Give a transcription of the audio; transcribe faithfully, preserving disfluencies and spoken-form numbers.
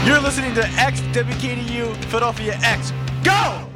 You're listening to X W K D U Philadelphia X. Go!